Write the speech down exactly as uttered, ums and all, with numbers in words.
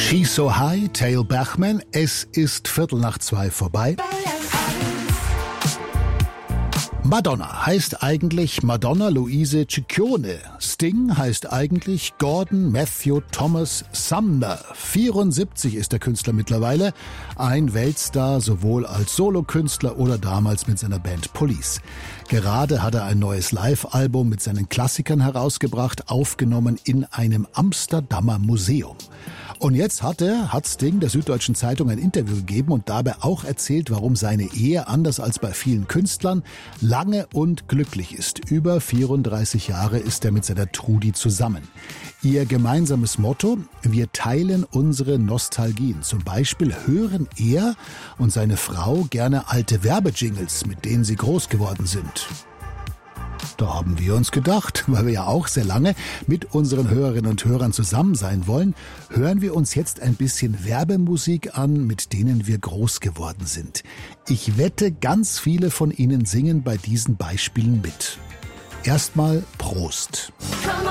She's So High, Tail Bachman. Es ist Viertel nach zwei vorbei. Madonna heißt eigentlich Madonna Luise Ciccone. Sting heißt eigentlich Gordon Matthew Thomas Sumner. vierundsiebzig ist der Künstler mittlerweile. Ein Weltstar, sowohl als Solokünstler oder damals mit seiner Band Police. Gerade hat er ein neues Live-Album mit seinen Klassikern herausgebracht, aufgenommen in einem Amsterdamer Museum. Und jetzt hat er, hat Sting der Süddeutschen Zeitung ein Interview gegeben und dabei auch erzählt, warum seine Ehe, anders als bei vielen Künstlern, lange und glücklich ist. Über vierunddreißig Jahre ist er mit seiner Trudi zusammen. Ihr gemeinsames Motto: Wir teilen unsere Nostalgien. Zum Beispiel hören er und seine Frau gerne alte Werbejingles, mit denen sie groß geworden sind. Da haben wir uns gedacht, weil wir ja auch sehr lange mit unseren Hörerinnen und Hörern zusammen sein wollen, hören wir uns jetzt ein bisschen Werbemusik an, mit denen wir groß geworden sind. Ich wette, ganz viele von Ihnen singen bei diesen Beispielen mit. Erstmal Prost.